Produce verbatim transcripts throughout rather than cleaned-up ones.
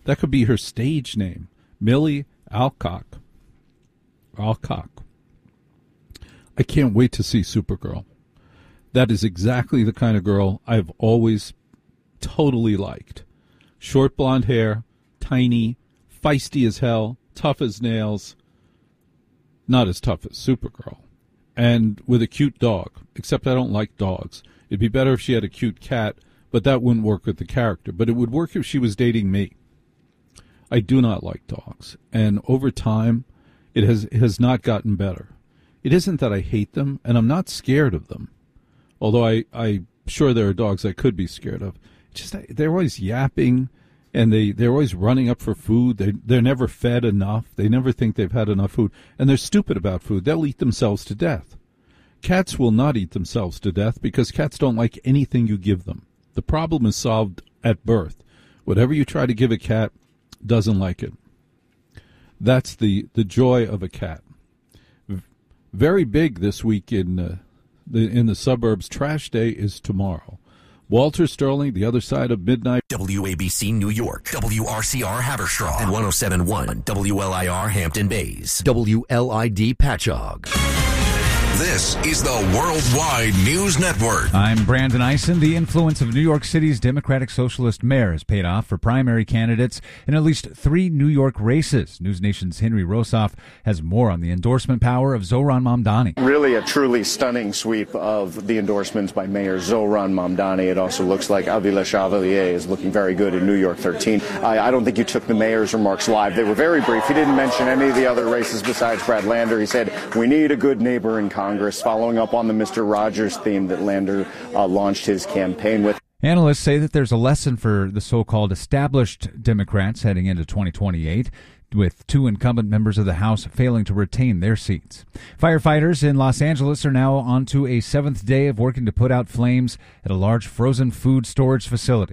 That could be her stage name, Millie Alcock. Alcock. I can't wait to see Supergirl. That is exactly the kind of girl I've always totally liked. Short blonde hair, tiny, feisty as hell, tough as nails. Not as tough as Supergirl. And with a cute dog, except I don't like dogs. It'd be better if she had a cute cat, but that wouldn't work with the character. But it would work if she was dating me. I do not like dogs. And over time, it has it has not gotten better. It isn't that I hate them, and I'm not scared of them. Although I, I'm sure there are dogs I could be scared of. It's just they're always yapping, and they, they're always running up for food. They, they're never fed enough. They never think they've had enough food. And they're stupid about food. They'll eat themselves to death. Cats will not eat themselves to death because cats don't like anything you give them. The problem is solved at birth. Whatever you try to give a cat doesn't like it. That's the, the joy of a cat. Very big this week in uh, the in the suburbs. Trash day is tomorrow. Walter Sterling, the other side of midnight. W A B C New York, W R C R Haverstraw, and one oh seven point one W L I R Hampton Bays, W L I D Patchogue. This is the Worldwide News Network. I'm Brandon Eisen. The influence of New York City's Democratic Socialist mayor has paid off for primary candidates in at least three New York races. News Nation's Henry Rosoff has more on the endorsement power of Zohran Mamdani. Really a truly stunning sweep of the endorsements by Mayor Zohran Mamdani. It also looks like Avi LeChavalier is looking very good in New York thirteen. I, I don't think you took the mayor's remarks live. They were very brief. He didn't mention any of the other races besides Brad Lander. He said, we need a good neighbor in Congress, following up on the Mister Rogers theme that Lander uh, launched his campaign with. Analysts say that there's a lesson for the so-called established Democrats heading into twenty twenty-eight, with two incumbent members of the House failing to retain their seats. Firefighters in Los Angeles are now on to a seventh day of working to put out flames at a large frozen food storage facility.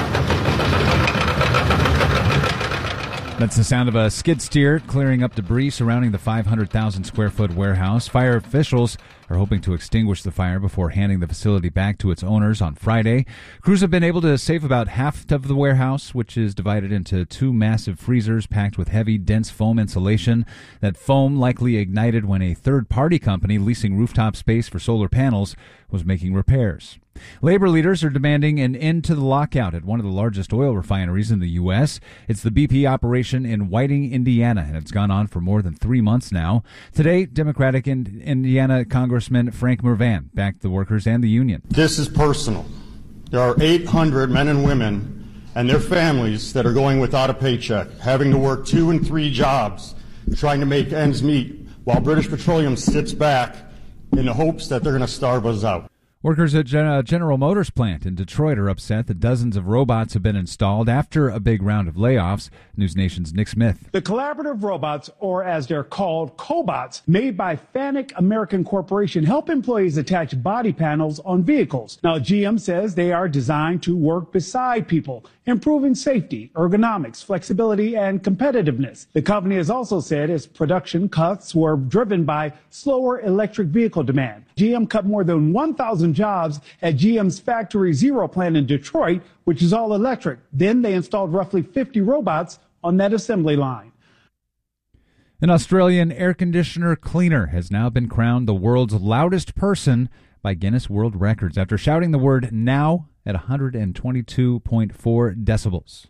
That's the sound of a skid steer clearing up debris surrounding the five hundred thousand square foot warehouse. Fire officials are hoping to extinguish the fire before handing the facility back to its owners on Friday. Crews have been able to save about half of the warehouse, which is divided into two massive freezers packed with heavy, dense foam insulation. That foam likely ignited when a third-party company leasing rooftop space for solar panels was making repairs. Labor leaders are demanding an end to the lockout at one of the largest oil refineries in the U S. It's the B P operation in Whiting, Indiana, and it's gone on for more than three months now. Today, Democratic Indiana Congressman Frank Mervan backed the workers and the union. This is personal. There are eight hundred men and women and their families that are going without a paycheck, having to work two and three jobs, trying to make ends meet, while British Petroleum sits back in the hopes that they're going to starve us out. Workers at General Motors plant in Detroit are upset that dozens of robots have been installed after a big round of layoffs. News Nation's Nick Smith. The collaborative robots, or as they're called, cobots, made by Fanuc American Corporation, help employees attach body panels on vehicles. Now, G M says they are designed to work beside people, improving safety, ergonomics, flexibility, and competitiveness. The company has also said its production cuts were driven by slower electric vehicle demand. G M cut more than one thousand jobs at G M's Factory Zero plant in Detroit, which is all electric. Then they installed roughly fifty robots on that assembly line. An Australian air conditioner cleaner has now been crowned the world's loudest person by Guinness World Records after shouting the word now at one hundred twenty-two point four decibels.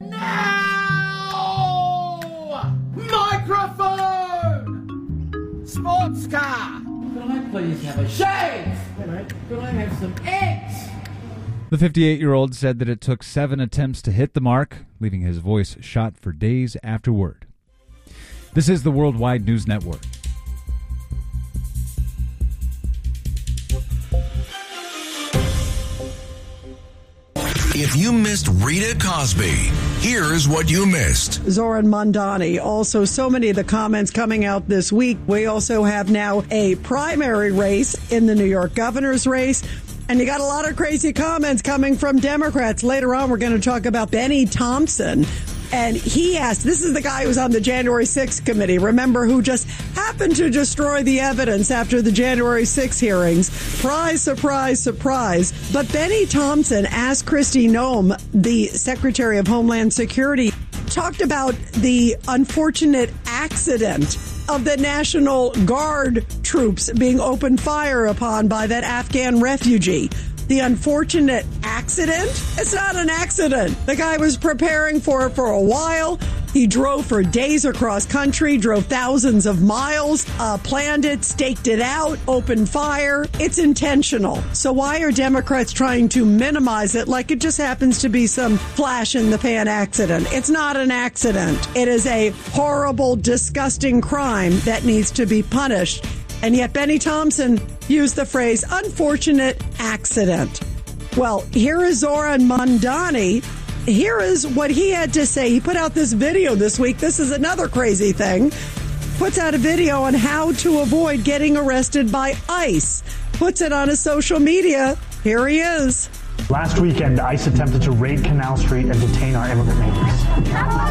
Now! Microphone! Sports car! Can I please have a shave? Can I have some eggs? The fifty-eight-year-old said that it took seven attempts to hit the mark, leaving his voice shot for days afterward. This is the Worldwide News Network. If you missed Rita Cosby, here's what you missed. Zohran Mamdani. Also, so many of the comments coming out this week. We also have now a primary race in the New York governor's race. And you got a lot of crazy comments coming from Democrats. Later on, we're going to talk about Benny Thompson. And he asked, this is the guy who was on the January sixth committee, remember, who just happened to destroy the evidence after the January sixth hearings. Surprise, surprise, surprise. But Benny Thompson asked Kristi Noem, the Secretary of Homeland Security, talked about the unfortunate accident of the National Guard troops being opened fire upon by that Afghan refugee. The unfortunate accident? It's not an accident. The guy was preparing for it for a while. He drove for days across country, drove thousands of miles, uh, planned it, staked it out, opened fire. It's intentional. So why are Democrats trying to minimize it like it just happens to be some flash in the pan accident? It's not an accident. It is a horrible, disgusting crime that needs to be punished. And yet Benny Thompson used the phrase unfortunate accident. Well, here is Zoran Mamdani. Here is what he had to say. He put out this video this week. This is another crazy thing. Puts out a video on how to avoid getting arrested by ICE. Puts it on his social media. Here he is. Last weekend, ICE attempted to raid Canal Street and detain our immigrant neighbors.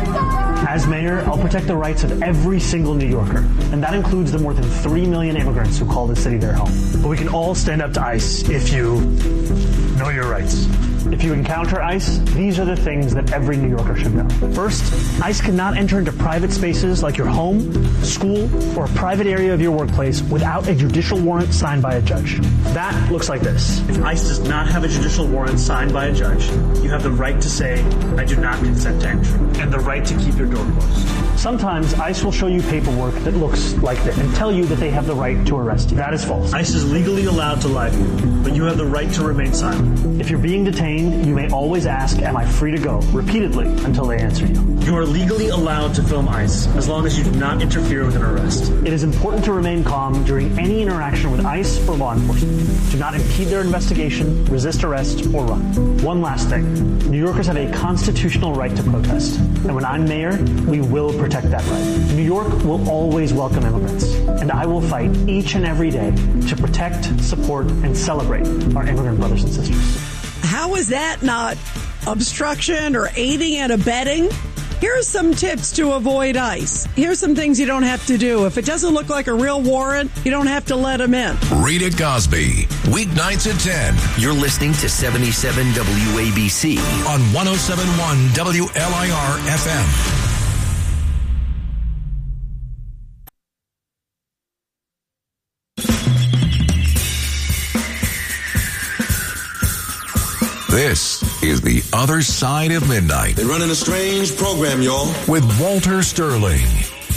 As mayor, I'll protect the rights of every single New Yorker, and that includes the more than three million immigrants who call this city their home. But we can all stand up to ICE if you know your rights. If you encounter ICE, these are the things that every New Yorker should know. First, ICE cannot enter into private spaces like your home, school, or a private area of your workplace without a judicial warrant signed by a judge. That looks like this. If ICE does not have a judicial warrant signed by a judge, you have the right to say, I do not consent to entry, and the right to keep your door closed. Sometimes ICE will show you paperwork that looks like this and tell you that they have the right to arrest you. That is false. ICE is legally allowed to lie to you, but you have the right to remain silent. If you're being detained, you may always ask, am I free to go, repeatedly until they answer you. You are legally allowed to film ICE as long as you do not interfere with an arrest. It is important to remain calm during any interaction with ICE or law enforcement. Do not impede their investigation, resist arrest, or run. One last thing. New Yorkers have a constitutional right to protest. And when I'm mayor, we will protect that right. New York will always welcome immigrants. And I will fight each and every day to protect, support, and celebrate our immigrant brothers and sisters. How is that not obstruction or aiding and abetting? Here's some tips to avoid ICE. Here's some things you don't have to do. If it doesn't look like a real warrant, you don't have to let them in. Rita Cosby, weeknights at ten. You're listening to seventy-seven W A B C on one oh seven point one W L I R F M. This is The Other Side of Midnight. They're running a strange program, y'all. With Walter Sterling.